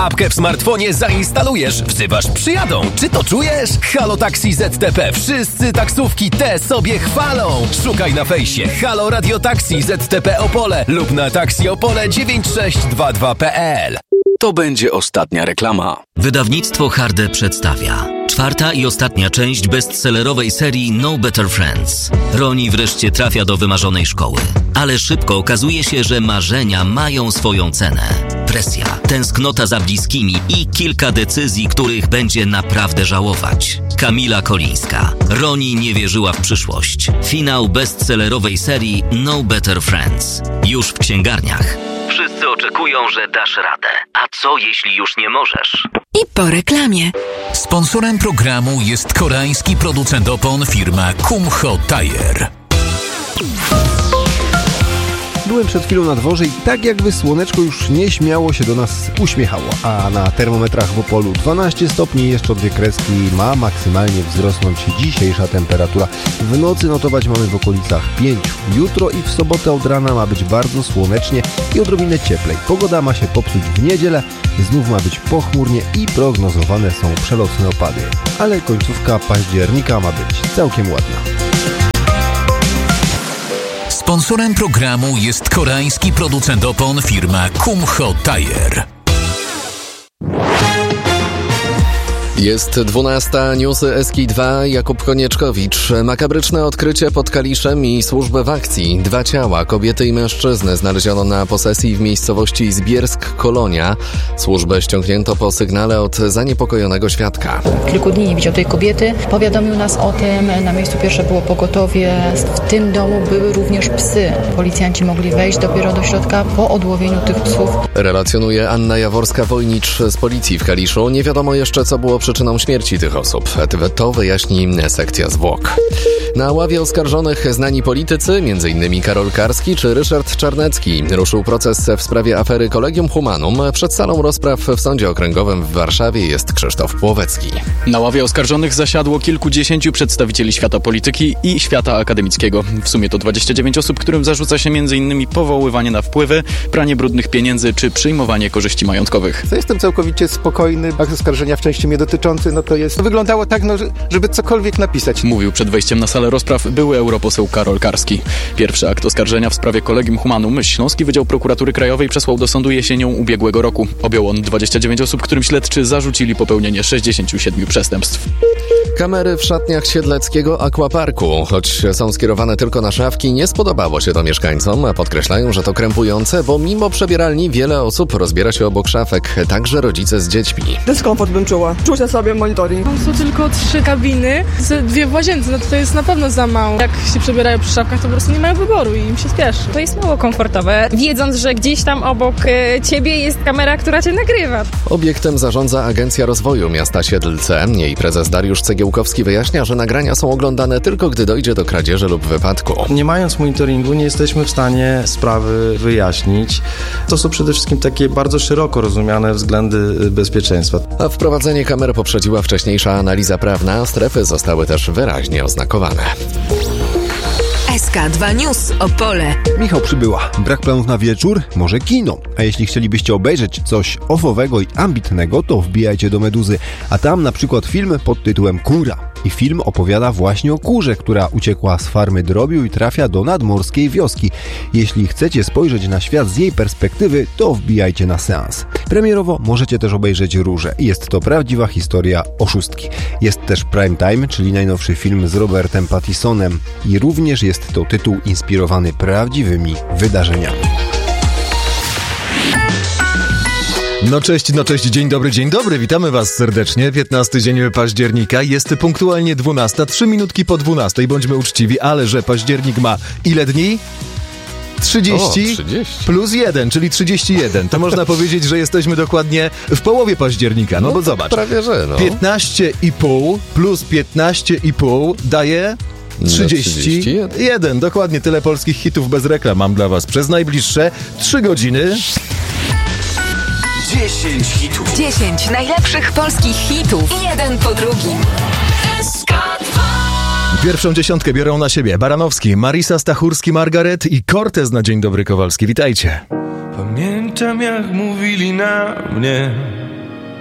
Apkę w smartfonie zainstalujesz, wzywasz przyjadą. Czy to czujesz? Halo Taxi ZTP. Wszyscy taksówki te sobie chwalą. Szukaj na fejsie Halo Radio Taxi ZTP Opole lub na taxiopole9622.pl. To będzie ostatnia reklama. Wydawnictwo Harde przedstawia 4. i ostatnia część bestsellerowej serii No Better Friends. Roni wreszcie trafia do wymarzonej szkoły. Ale szybko okazuje się, że marzenia mają swoją cenę. Presja, tęsknota za bliskimi i kilka decyzji, których będzie naprawdę żałować. Kamila Kolińska. Roni nie wierzyła w przyszłość. Finał bestsellerowej serii No Better Friends. Już w księgarniach. Wszyscy oczekują, że dasz radę. A co jeśli już nie możesz? I po reklamie. Sponsorem programu jest koreański producent opon firma Kumho Tire. Byłem przed chwilą na dworze i tak jakby słoneczko już nieśmiało się do nas uśmiechało, a na termometrach w Opolu 12 stopni, jeszcze o 2 kreski ma maksymalnie wzrosnąć dzisiejsza temperatura. W nocy notować mamy w okolicach 5. Jutro i w sobotę od rana ma być bardzo słonecznie i odrobinę cieplej. Pogoda ma się popsuć w niedzielę, znów ma być pochmurnie i prognozowane są przelotne opady. Ale końcówka października ma być całkiem ładna. Sponsorem programu jest koreański producent opon firma Kumho Tire. Jest 12, newsy SK2, Jakub Konieczkowicz. Makabryczne odkrycie pod Kaliszem i służbę w akcji. 2 ciała, kobiety i mężczyzny, znaleziono na posesji w miejscowości Zbiersk-Kolonia. Służbę ściągnięto po sygnale od zaniepokojonego świadka. Kilku dni nie widział tej kobiety. Powiadomił nas o tym. Na miejscu pierwsze było pogotowie. W tym domu były również psy. Policjanci mogli wejść dopiero do środka po odłowieniu tych psów. Relacjonuje Anna Jaworska-Wojnicz z policji w Kaliszu. Nie wiadomo jeszcze, co było przyczyną śmierci tych osób. To wyjaśni sekcja zwłok. Na ławie oskarżonych znani politycy, m.in. Karol Karski czy Ryszard Czarnecki. Ruszył proces w sprawie afery Collegium Humanum. Przed salą rozpraw w Sądzie Okręgowym w Warszawie jest Krzysztof Płowecki. Na ławie oskarżonych zasiadło kilkudziesięciu przedstawicieli świata polityki i świata akademickiego. W sumie to 29 osób, którym zarzuca się m.in. powoływanie na wpływy, pranie brudnych pieniędzy czy przyjmowanie korzyści majątkowych. Jestem całkowicie spokojny. Akt oskarżenia w części mnie dotyczący, to wyglądało tak, żeby cokolwiek napisać. Mówił przed wejściem na salę rozpraw były europoseł Karol Karski. Pierwszy akt oskarżenia w sprawie Collegium Humanum Śląski Wydział Prokuratury Krajowej przesłał do sądu jesienią ubiegłego roku. Objął on 29 osób, którym śledczy zarzucili popełnienie 67 przestępstw. Kamery w szatniach siedleckiego aquaparku. Choć są skierowane tylko na szafki, nie spodobało się to mieszkańcom. Podkreślają, że to krępujące, bo mimo przebieralni wiele osób rozbiera się obok szafek, także rodzice z dziećmi. Dyskomfort bym czuła. Czuję sobie monitoring. Są tylko 3 kabiny, 2 w łazience, to jest na pewno za mało. Jak się przebierają przy szafkach, to po prostu nie mają wyboru i im się spieszy. To jest mało komfortowe, wiedząc, że gdzieś tam obok ciebie jest kamera, która cię nagrywa. Obiektem zarządza Agencja Rozwoju Miasta Siedlce. Jej prezes Dariusz Cegiełkowski wyjaśnia, że nagrania są oglądane tylko gdy dojdzie do kradzieży lub wypadku. Nie mając monitoringu nie jesteśmy w stanie sprawy wyjaśnić. To są przede wszystkim takie bardzo szeroko rozumiane względy bezpieczeństwa. A wprowadzenie kamer poprzedziła wcześniejsza analiza prawna. Strefy zostały też wyraźnie oznakowane. SK2 News Opole. Michał Przybyła. Brak planów na wieczór? Może kino. A jeśli chcielibyście obejrzeć coś ofowego i ambitnego, to wbijajcie do Meduzy. A tam na przykład film pod tytułem Kura. I film opowiada właśnie o kurze, która uciekła z farmy drobiu i trafia do nadmorskiej wioski. Jeśli chcecie spojrzeć na świat z jej perspektywy, to wbijajcie na seans. Premierowo możecie też obejrzeć Róże. Jest to prawdziwa historia oszustki. Jest też Prime Time, czyli najnowszy film z Robertem Pattisonem. I również jest to tytuł inspirowany prawdziwymi wydarzeniami. No cześć, dzień dobry, witamy Was serdecznie. 15 dzień października, jest punktualnie 12, 3 minutki po 12, bądźmy uczciwi, ale że październik ma ile dni? 30 plus 1, czyli 31. To można powiedzieć, że jesteśmy dokładnie w połowie października, no bo zobacz. Prawie że, no. 15,5 plus 15,5 daje... 31. Dokładnie tyle polskich hitów bez reklam mam dla Was przez najbliższe 3 godziny. 10 hitów. 10 najlepszych polskich hitów. Jeden po drugim. Pierwszą dziesiątkę biorą na siebie Baranowski, Marisa Stachurski, Margaret i Cortez na Dzień Dobry Kowalski. Witajcie. Pamiętam jak mówili na mnie,